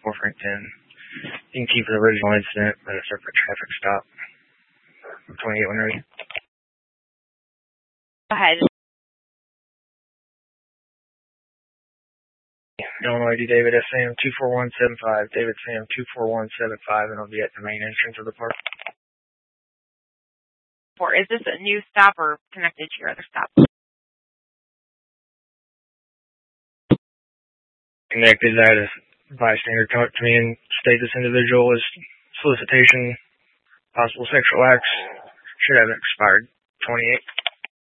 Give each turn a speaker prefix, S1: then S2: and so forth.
S1: Frank 10. You can keep the original incident at a separate traffic stop. 28 when ready.
S2: Go ahead.
S1: Illinois D. David SM 24175, David Sam 24175, and I'll be at the main entrance of the park.
S2: Is this a new stop or connected to your other stop?
S1: Connected. I had a bystander come up to me and state this individual is solicitation, possible sexual acts. Should have expired 28.